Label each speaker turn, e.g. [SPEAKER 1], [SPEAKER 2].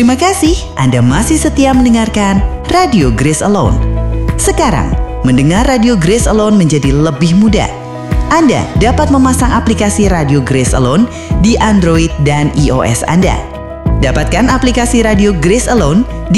[SPEAKER 1] Terima kasih Anda masih setia mendengarkan Radio Grace Alone. Sekarang, mendengar Radio Grace Alone menjadi lebih mudah. Anda dapat memasang aplikasi Radio Grace Alone di Android dan iOS Anda. Dapatkan aplikasi Radio Grace Alone di